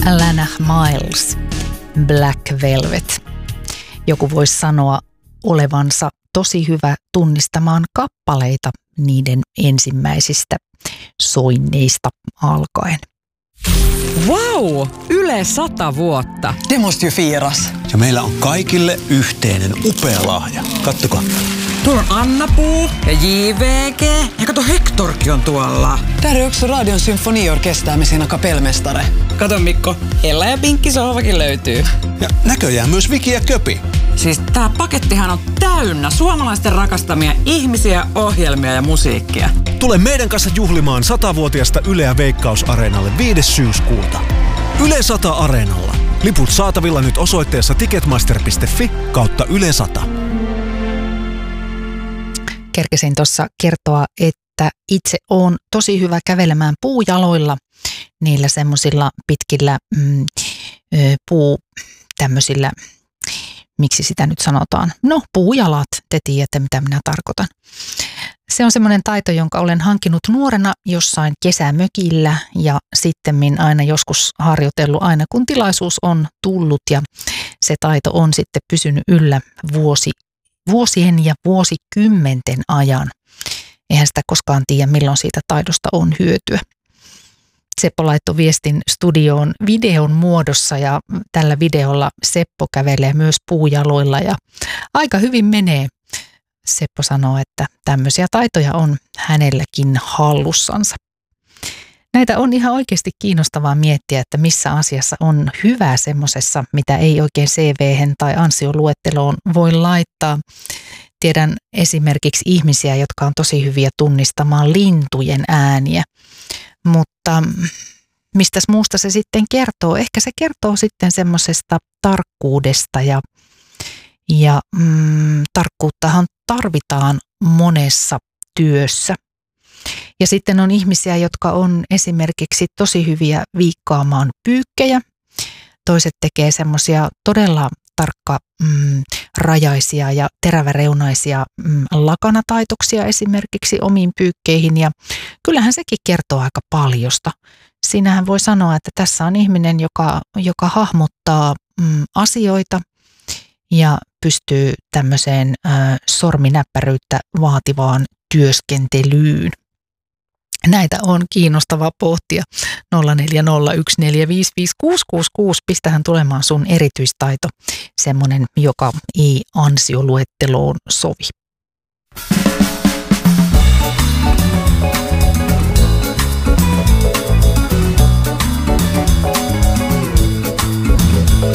Alana Miles, Black Velvet. Joku voisi sanoa olevansa tosi hyvä tunnistamaan kappaleita niiden ensimmäisistä soinneista alkaen. Wow! Yle 100 vuotta. Det måste ju firas. Ja meillä on kaikille yhteinen upea lahja. Kattokaa. Tuolla on Anna-Puu ja JVG. Ja kato, Hectorkin on tuolla. Täällä on yksi Radion symfoniorkestää, me siinä kapelmestare. Kato Mikko, Ella ja Pinkki sohvakin löytyy. Ja näköjään myös Viki ja Köpi. Siis tää pakettihan on täynnä suomalaisten rakastamia ihmisiä, ohjelmia ja musiikkia. Tule meidän kanssa juhlimaan 100-vuotiaasta Yleä Veikkaus-areenalle 5. syyskuuta. Yle 100 Areenalla. Liput saatavilla nyt osoitteessa ticketmaster.fi/Yle 100. Kerkesin tuossa kertoa, että itse olen tosi hyvä kävelemään puujaloilla, niillä semmoisilla pitkillä tämmöisillä, miksi sitä nyt sanotaan, no puujalat, te tiedätte mitä minä tarkoitan. Se on semmoinen taito, jonka olen hankkinut nuorena jossain kesämökillä ja sittemmin aina joskus harjoitellut aina kun tilaisuus on tullut ja se taito on sitten pysynyt yllä vuosien ja vuosikymmenten ajan. Eihän sitä koskaan tiedä, milloin siitä taidosta on hyötyä. Seppo laittoi viestin studioon videon muodossa ja tällä videolla Seppo kävelee myös puujaloilla ja aika hyvin menee. Seppo sanoo, että tämmöisiä taitoja on hänelläkin hallussansa. Näitä on ihan oikeasti kiinnostavaa miettiä, että missä asiassa on hyvää semmosessa, mitä ei oikein CV:hen tai ansioluetteloon voi laittaa. Tiedän esimerkiksi ihmisiä, jotka on tosi hyviä tunnistamaan lintujen ääniä, mutta mistäs muusta se sitten kertoo? Ehkä se kertoo sitten semmosesta tarkkuudesta ja tarkkuuttahan tarvitaan monessa työssä. Ja sitten on ihmisiä, jotka on esimerkiksi tosi hyviä viikkaamaan pyykkejä. Toiset tekee semmoisia todella tarkkarajaisia ja teräväreunaisia lakanataitoksia esimerkiksi omiin pyykkeihin. Ja kyllähän sekin kertoo aika paljosta. Siinähän voi sanoa, että tässä on ihminen, joka hahmottaa asioita ja pystyy tämmöiseen sorminäppäryyttä vaativaan työskentelyyn. Näitä on kiinnostavaa pohtia. 0401455666. Pistähän tulemaan sun erityistaito, semmoinen, joka ei ansioluetteloon sovi.